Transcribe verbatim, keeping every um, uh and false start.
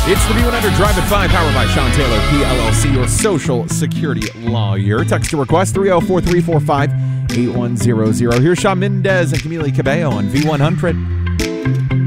It's the V one hundred Drive at five, powered by Sean Taylor, P L L C, your social security lawyer. Text to request three oh four, three four five, eight one zero zero. Here's Shawn Mendes and Camila Cabello on V one hundred.